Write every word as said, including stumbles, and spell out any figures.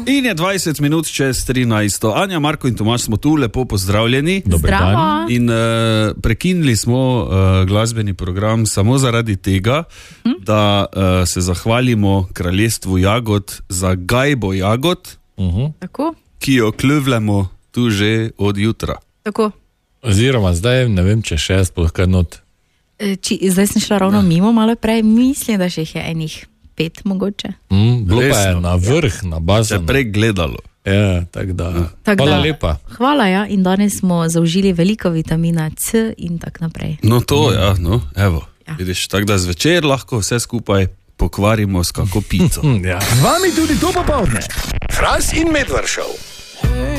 In je dvajset minut čez trinajst. Anja, Marko in Tomaž smo tu, lepo pozdravljeni. Dober dan. In uh, prekinili smo uh, glasbeni program samo zaradi tega, hm? da uh, se zahvalimo kraljestvu jagod za gajbo jagod, uh-huh. Tako? ki jo klövljamo tu že od jutra. Tako. Oziroma zdaj, ne vem, če še sploh kaj not. E, či, zdaj sem šla ravno mimo malo prej, mislim, da še jih je enih pet mogoče. Mm, bilo pa je na vrh, na bazen. Se pregledalo. Ja, tako da. Tak Hvala da, lepa. Hvala, ja, in danes smo zaužili veliko vitamina C in tak naprej. No to, ja, no, evo. Ja. Vidiš, tako da zvečer lahko vse skupaj pokvarimo s kako pico. Ja. Z vami tudi to popoldne. Franc in Medvard Show.